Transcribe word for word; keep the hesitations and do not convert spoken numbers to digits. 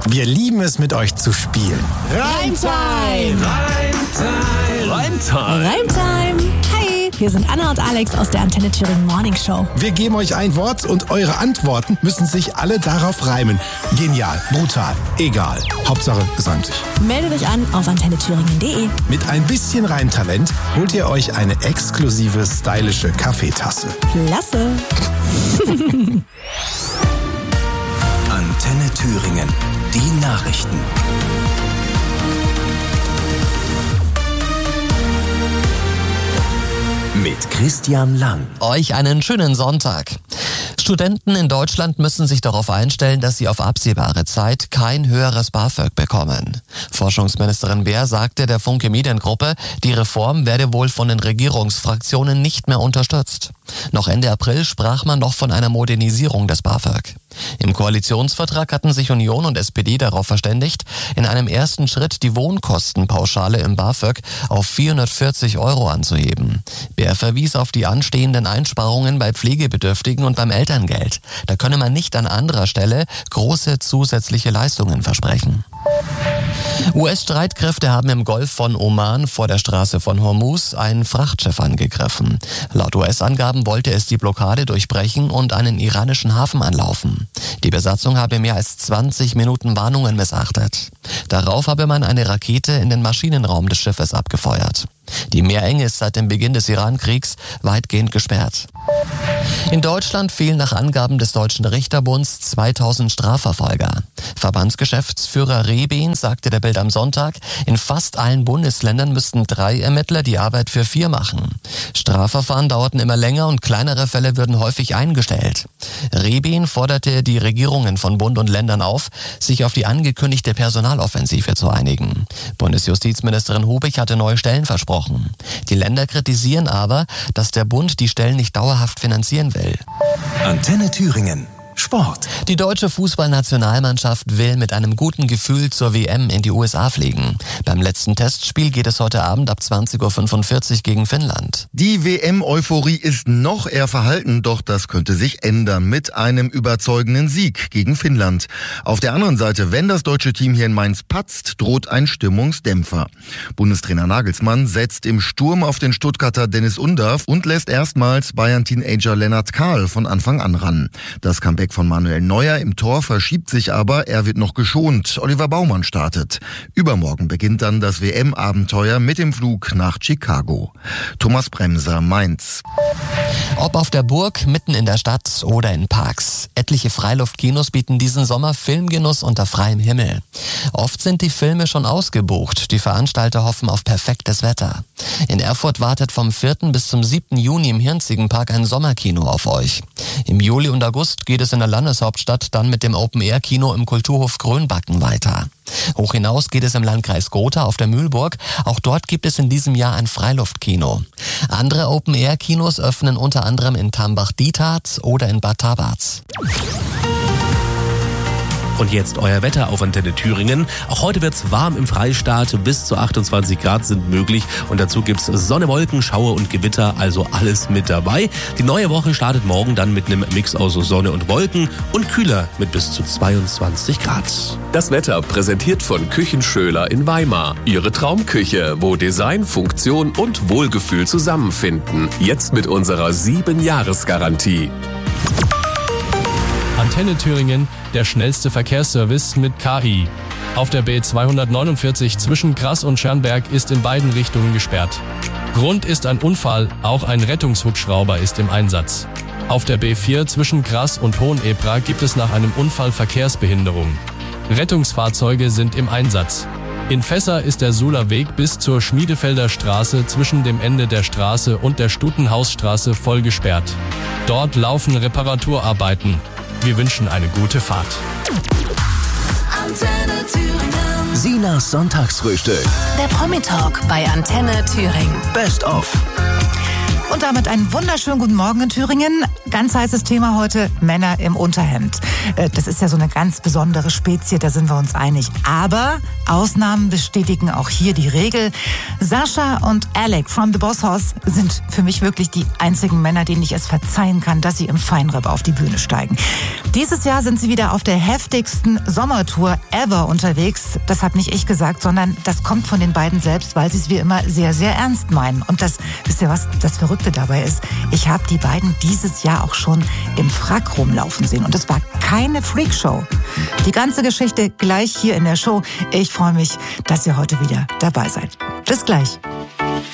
Wir lieben es, mit euch zu spielen. Reimtime! Reimtime! Reimtime! Reimtime! Hi, hier sind Anna und Alex aus der Antenne Thüringen Morning Show. Wir geben euch ein Wort und eure Antworten müssen sich alle darauf reimen. Genial, brutal, egal. Hauptsache, es reimt sich. Meldet euch an auf antenne thüringen punkt de. Mit ein bisschen Reimtalent holt ihr euch eine exklusive, stylische Kaffeetasse. Klasse! Antenne Thüringen. Die Nachrichten. Mit Christian Lang. Euch einen schönen Sonntag. Studenten in Deutschland müssen sich darauf einstellen, dass sie auf absehbare Zeit kein höheres BAföG bekommen. Forschungsministerin Beer sagte der Funke Mediengruppe, die Reform werde wohl von den Regierungsfraktionen nicht mehr unterstützt. Noch Ende April sprach man noch von einer Modernisierung des BAföG. Im Koalitionsvertrag hatten sich Union und S P D darauf verständigt, in einem ersten Schritt die Wohnkostenpauschale im BAföG auf vierhundertvierzig Euro anzuheben. Beer verwies auf die anstehenden Einsparungen bei Pflegebedürftigen und beim Elterngeld. Da könne man nicht an anderer Stelle große zusätzliche Leistungen versprechen. U S-Streitkräfte haben im Golf von Oman vor der Straße von Hormuz ein Frachtschiff angegriffen. Laut U S-Angaben wollte es die Blockade durchbrechen und einen iranischen Hafen anlaufen. Die Besatzung habe mehr als zwanzig Minuten Warnungen missachtet. Darauf habe man eine Rakete in den Maschinenraum des Schiffes abgefeuert. Die Meerenge ist seit dem Beginn des Iran-Kriegs weitgehend gesperrt. In Deutschland fehlen nach Angaben des Deutschen Richterbunds zweitausend Strafverfolger. Verbandsgeschäftsführer Rehbein sagte der Bild am Sonntag, in fast allen Bundesländern müssten drei Ermittler die Arbeit für vier machen. Strafverfahren dauerten immer länger und kleinere Fälle würden häufig eingestellt. Rehbein forderte die Regierungen von Bund und Ländern auf, sich auf die angekündigte Personaloffensive zu einigen. Bundesjustizministerin Hubig hatte neue Stellen versprochen. Die Länder kritisieren aber, dass der Bund die Stellen nicht dauerhaft finanzieren will. Antenne Thüringen. Sport. Die deutsche Fußballnationalmannschaft will mit einem guten Gefühl zur W M in die U S A fliegen. Beim letzten Testspiel geht es heute Abend ab zwanzig Uhr fünfundvierzig gegen Finnland. Die W M-Euphorie ist noch eher verhalten, doch das könnte sich ändern mit einem überzeugenden Sieg gegen Finnland. Auf der anderen Seite, wenn das deutsche Team hier in Mainz patzt, droht ein Stimmungsdämpfer. Bundestrainer Nagelsmann setzt im Sturm auf den Stuttgarter Dennis Undav und lässt erstmals Bayern-Teenager Lennart Kahl von Anfang an ran. Das Comeback von Manuel Neuer im Tor verschiebt sich aber, er wird noch geschont. Oliver Baumann startet. Übermorgen beginnt dann das W M-Abenteuer mit dem Flug nach Chicago. Thomas Bremser, Mainz. Ob auf der Burg, mitten in der Stadt oder in Parks. Etliche Freiluftkinos bieten diesen Sommer Filmgenuss unter freiem Himmel. Oft sind die Filme schon ausgebucht. Die Veranstalter hoffen auf perfektes Wetter. In Erfurt wartet vom vierten bis zum siebten Juni im Hirnzigenpark ein Sommerkino auf euch. Im Juli und August geht es in der Landeshauptstadt dann mit dem Open-Air-Kino im Kulturhof Grönbacken weiter. Hoch hinaus geht es im Landkreis Gotha auf der Mühlburg. Auch dort gibt es in diesem Jahr ein Freiluftkino. Andere Open-Air-Kinos öffnen unter anderem in Tambach-Dietharz oder in Bad Tabarz. Und jetzt euer Wetter auf Antenne Thüringen. Auch heute wird's warm im Freistaat. Bis zu achtundzwanzig Grad sind möglich. Und dazu gibt's Sonne, Wolken, Schauer und Gewitter. Also alles mit dabei. Die neue Woche startet morgen dann mit einem Mix aus Sonne und Wolken und kühler mit bis zu zweiundzwanzig Grad. Das Wetter präsentiert von Küchenschöler in Weimar. Ihre Traumküche, wo Design, Funktion und Wohlgefühl zusammenfinden. Jetzt mit unserer sieben Jahres Garantie. Antenne Thüringen, der schnellste Verkehrsservice mit K I. Auf der B zweihundertneunundvierzig zwischen Grass und Schernberg ist in beiden Richtungen gesperrt. Grund ist ein Unfall, auch ein Rettungshubschrauber ist im Einsatz. Auf der B vier zwischen Grass und Hohenebra gibt es nach einem Unfall Verkehrsbehinderung. Rettungsfahrzeuge sind im Einsatz. In Fässer ist der Suhler Weg bis zur Schmiedefelder Straße zwischen dem Ende der Straße und der Stutenhausstraße voll gesperrt. Dort laufen Reparaturarbeiten. Wir wünschen eine gute Fahrt. Antenne Thüringen. Sinas Sonntagsfrühstück. Der Promi-Talk bei Antenne Thüringen. Best of. Und damit einen wunderschönen guten Morgen in Thüringen. Ganz heißes Thema heute, Männer im Unterhemd. Das ist ja so eine ganz besondere Spezie, da sind wir uns einig. Aber Ausnahmen bestätigen auch hier die Regel. Sascha und Alec from The Boss Hoss sind für mich wirklich die einzigen Männer, denen ich es verzeihen kann, dass sie im Feinripp auf die Bühne steigen. Dieses Jahr sind sie wieder auf der heftigsten Sommertour ever unterwegs. Das habe nicht ich gesagt, sondern das kommt von den beiden selbst, weil sie es wie immer sehr, sehr ernst meinen. Und das, wisst ihr was, das Verrückte dabei ist, ich habe die beiden dieses Jahr auch schon im Frack rumlaufen sehen. Und es war keine Freakshow. Die ganze Geschichte gleich hier in der Show. Ich freue mich, dass ihr heute wieder dabei seid. Bis gleich.